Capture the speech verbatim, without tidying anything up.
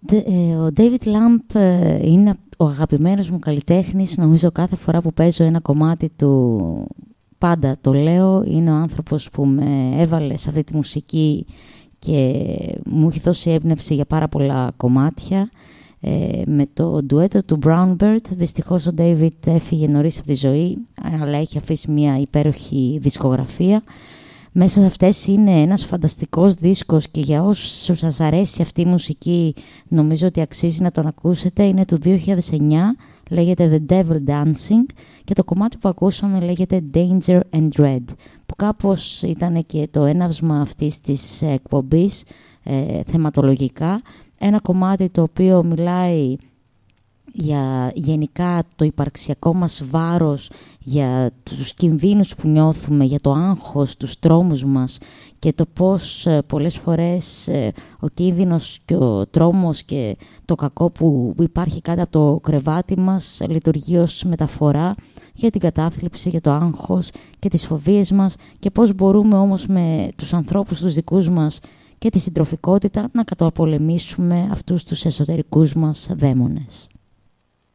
Ο David Lamp είναι ο αγαπημένος μου καλλιτέχνης. Νομίζω κάθε φορά που παίζω ένα κομμάτι του, πάντα το λέω. Είναι ο άνθρωπος που με έβαλε σε αυτή τη μουσική και μου έχει δώσει έμπνευση για πάρα πολλά κομμάτια. Ε, με το ντουέτο του Brown Bird, δυστυχώς ο David έφυγε νωρίς από τη ζωή, αλλά έχει αφήσει μια υπέροχη δισκογραφία. Μέσα σε αυτές είναι ένας φανταστικός δίσκος και για όσους σας αρέσει αυτή η μουσική νομίζω ότι αξίζει να τον ακούσετε. Είναι του δύο χιλιάδες εννιά, λέγεται The Devil Dancing και το κομμάτι που ακούσαμε λέγεται Danger and Dread, που κάπως ήταν και το έναυσμα αυτής της εκπομπής ε, θεματολογικά. Ένα κομμάτι το οποίο μιλάει για γενικά το υπαρξιακό μας βάρος, για τους κινδύνους που νιώθουμε, για το άγχος, τους τρόμους μας και το πώς πολλές φορές ο κίνδυνος και ο τρόμος και το κακό που υπάρχει κάτω από το κρεβάτι μας λειτουργεί ως μεταφορά για την κατάθλιψη, για το άγχος και τις φοβίες μας και πώς μπορούμε όμως με τους ανθρώπους τους δικούς μας και τη συντροφικότητα να καταπολεμήσουμε αυτούς τους εσωτερικούς μας δαίμονες.